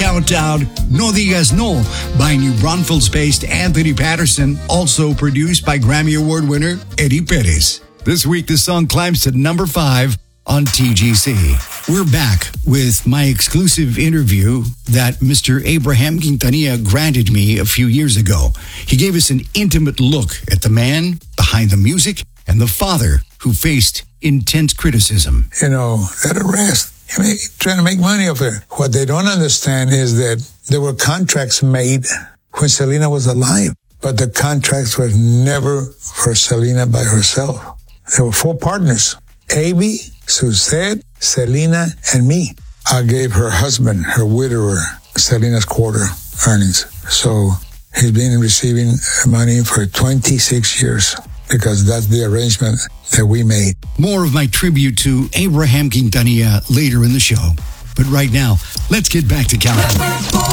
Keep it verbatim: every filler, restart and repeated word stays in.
Countdown, No Digas No by New Braunfels-based Anthony Patterson, also produced by Grammy Award winner Eddie Perez. This week, the song climbs to number five on T G C. We're back with my exclusive interview that Mister Abraham Quintanilla granted me a few years ago. He gave us an intimate look at the man behind the music and the father who faced intense criticism. You know, that arrest, I mean, trying to make money off it. What they don't understand is that there were contracts made when Selena was alive, but the contracts were never for Selena by herself. There were four partners, Avi, Suzette, Selena, and me. I gave her husband, her widower, Selena's quarter earnings. So he's been receiving money for twenty-six years because that's the arrangement that we made. More of my tribute to Abraham Quintanilla later in the show. But right now, let's get back to Countdown.